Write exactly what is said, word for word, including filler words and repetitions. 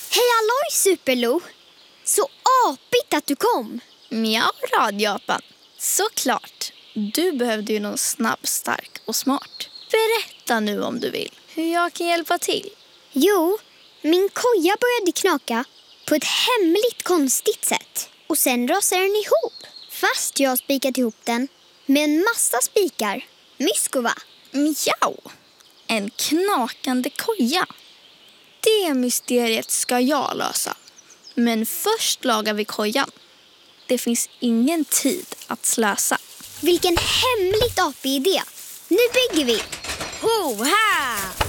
Hej halloj Superlo! Så apigt att du kom. Mjau, radioapan. Såklart. Du behövde ju någon snabb, stark och smart. Berätta nu om du vill hur jag kan hjälpa till. Jo, min koja började knaka på ett hemligt konstigt sätt. Och sen rasade den ihop. Fast jag har spikat ihop den med en massa spikar. Myskova. Mjau. En knakande koja. Det mysteriet ska jag lösa. Men först lagar vi kojan. Det finns ingen tid att slösa. Vilken hemligt apig idé. Nu bygger vi. Ho-ha!